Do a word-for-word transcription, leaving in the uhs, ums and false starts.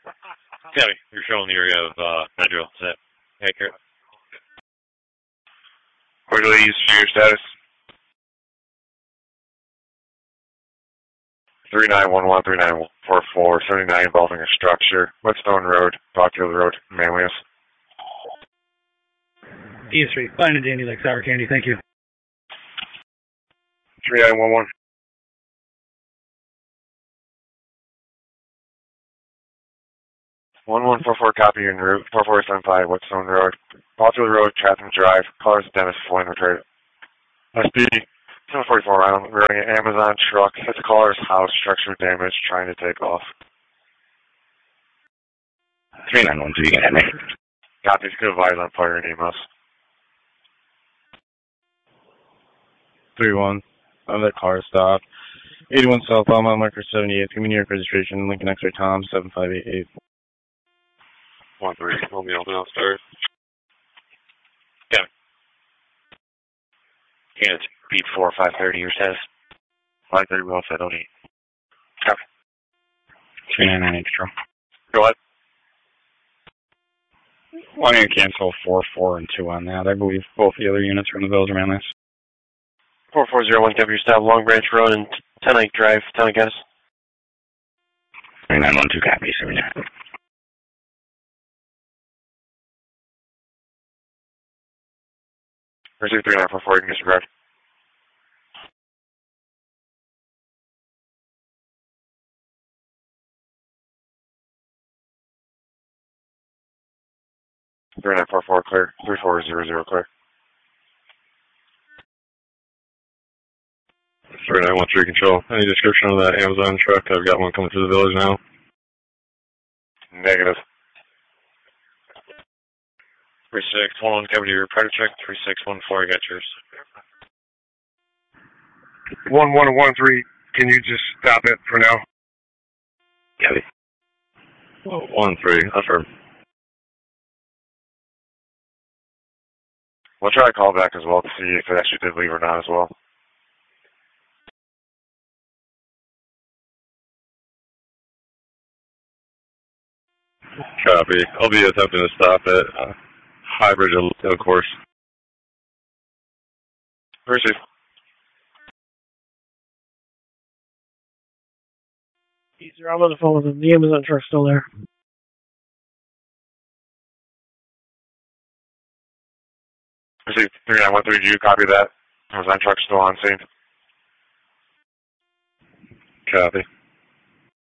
Copy. You're showing the area of uh, Metro. Is that accurate? Quarterly use for your status. three nine one one, three nine four four, seventy-nine involving a structure. Whetstone Road, Rockhill Road, Manlius. E Street, fine and dandy like sour candy, thank you. three nine one one. one one four four, copy en route, four four seven five, Whetstone Road, Rockhill Road, Chatham Drive, callers Dennis Flynn, returned. S B seven forty-four round, running an Amazon truck, hit the caller's house, structure damage, trying to take off. three nine one two, you can hit me. Copy, good advise on fire and E M S. three one, I'm that car stop. eighty-one South Alma, Marker seventy-eight, give me New York registration, Lincoln X-ray Tom, seven five eight eight. one three, hold me open, I'll start. Copy. Yeah, it's beat four, five thirty, your status. five thirty, well said, don't eat. Copy. three nine nine Extra. Go ahead. Why don't you cancel four four and two on that? I believe both the other units are in the Village of Manlius. four four zero one, copy your stop, Long Branch Road and ten Lake Drive, ten Lake Gas. three nine one two, copy, seventy-nine. Receive three nine four four, you can disregard. three nine four four, clear. three four zero zero, clear. three nine one three, control. Any description of that Amazon truck? I've got one coming through the village now. Negative. three six one one, cover to your predator check. three six one four, I got yours. one one one three, can you just stop it for now? Copy. Oh, one three, affirm. We'll try to call back as well to see if it actually did leave or not as well. Copy. I'll be attempting to stop it. Uh, hybrid, of course. Receive. Easier, I'm on the phone with him. The Amazon truck's still there. Receive three nine one three, do you copy that? Amazon truck's still on scene. Copy.